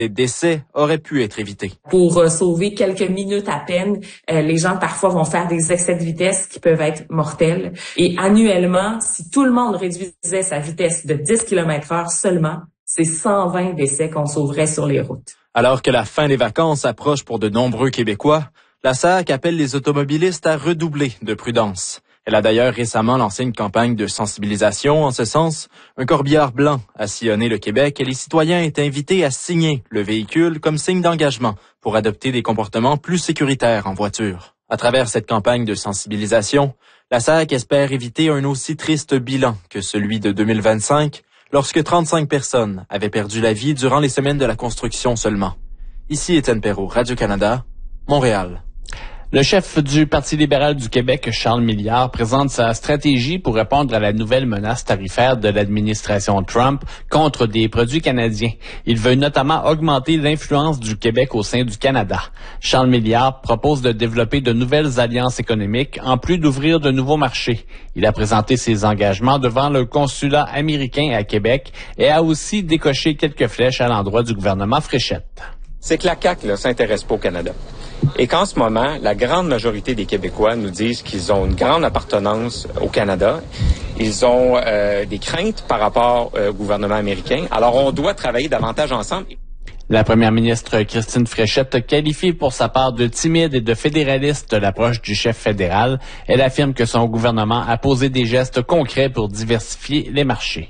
des décès auraient pu être évités. Pour sauver quelques minutes à peine, les gens parfois vont faire des excès de vitesse qui peuvent être mortels. Et annuellement, si tout le monde réduisait sa vitesse de 10 km/h seulement, c'est 120 décès qu'on sauverait sur les routes. Alors que la fin des vacances approche pour de nombreux Québécois, la SAAQ appelle les automobilistes à redoubler de prudence. Elle a d'ailleurs récemment lancé une campagne de sensibilisation en ce sens. Un corbillard blanc a sillonné le Québec et les citoyens étaient invités à signer le véhicule comme signe d'engagement pour adopter des comportements plus sécuritaires en voiture. À travers cette campagne de sensibilisation, la SAAQ espère éviter un aussi triste bilan que celui de 2025, lorsque 35 personnes avaient perdu la vie durant les semaines de la construction seulement. Ici Étienne Perrault, Radio-Canada, Montréal. Le chef du Parti libéral du Québec, Charles Milliard, présente sa stratégie pour répondre à la nouvelle menace tarifaire de l'administration Trump contre des produits canadiens. Il veut notamment augmenter l'influence du Québec au sein du Canada. Charles Milliard propose de développer de nouvelles alliances économiques en plus d'ouvrir de nouveaux marchés. Il a présenté ses engagements devant le consulat américain à Québec et a aussi décoché quelques flèches à l'endroit du gouvernement Fréchette. C'est que la CAQ s'intéresse pas au Canada. Et qu'en ce moment, la grande majorité des Québécois nous disent qu'ils ont une grande appartenance au Canada. Ils ont des craintes par rapport au gouvernement américain. Alors, on doit travailler davantage ensemble. La première ministre Christine Fréchette qualifie pour sa part de timide et de fédéraliste l'approche du chef fédéral. Elle affirme que son gouvernement a posé des gestes concrets pour diversifier les marchés.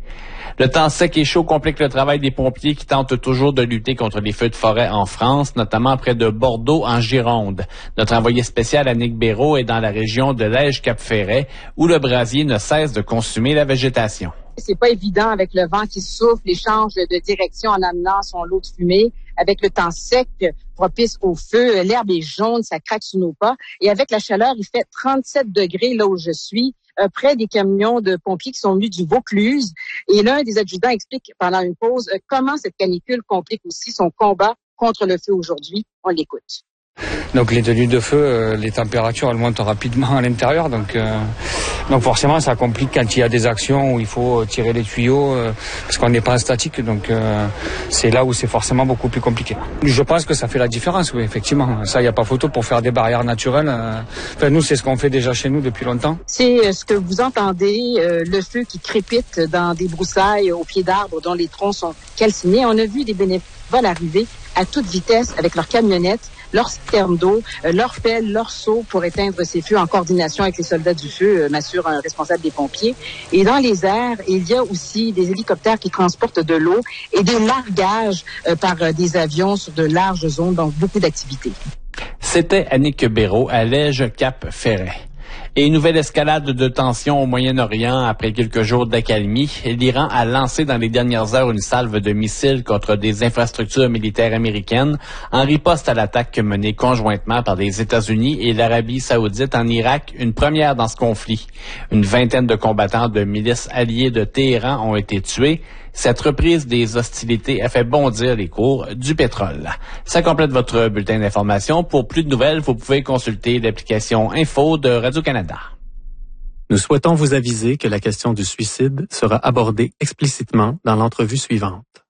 Le temps sec et chaud complique le travail des pompiers qui tentent toujours de lutter contre les feux de forêt en France, notamment près de Bordeaux, en Gironde. Notre envoyé spécial, Annick Béraud, est dans la région de Lège-Cap-Ferret, où le brasier ne cesse de consumer la végétation. C'est pas évident avec le vent qui souffle et change de direction en amenant son lot de fumée. Avec le temps sec propice au feu, l'herbe est jaune, ça craque sous nos pas. Et avec la chaleur, il fait 37 degrés là où je suis, près des camions de pompiers qui sont venus du Vaucluse. Et l'un des adjudants explique pendant une pause comment cette canicule complique aussi son combat contre le feu aujourd'hui. On l'écoute. Donc les tenues de feu, les températures elles montent rapidement à l'intérieur, donc forcément ça complique quand il y a des actions où il faut tirer les tuyaux parce qu'on n'est pas en statique, donc c'est là où c'est forcément beaucoup plus compliqué. Je pense que ça fait la différence, oui, effectivement. Ça, il n'y a pas photo pour faire des barrières naturelles. Enfin, nous, c'est ce qu'on fait déjà chez nous depuis longtemps. C'est ce que vous entendez, le feu qui crépite dans des broussailles au pied d'arbres dont les troncs sont calcinés. On a vu des bénévoles arriver à toute vitesse avec leurs camionnettes, leurs citernes d'eau, leurs pelles, leurs seaux pour éteindre ces feux en coordination avec les soldats du feu, m'assure un responsable des pompiers. Et dans les airs, il y a aussi des hélicoptères qui transportent de l'eau et des largages par des avions sur de larges zones, donc beaucoup d'activités. C'était Annick Béraud à Lège-Cap-Ferret. Et une nouvelle escalade de tensions au Moyen-Orient après quelques jours d'accalmie. L'Iran a lancé dans les dernières heures une salve de missiles contre des infrastructures militaires américaines en riposte à l'attaque menée conjointement par les États-Unis et l'Arabie saoudite en Irak, une première dans ce conflit. Une vingtaine de combattants de milices alliées de Téhéran ont été tués. Cette reprise des hostilités a fait bondir les cours du pétrole. Ça complète votre bulletin d'information. Pour plus de nouvelles, vous pouvez consulter l'application Info de Radio-Canada. Nous souhaitons vous aviser que la question du suicide sera abordée explicitement dans l'entrevue suivante.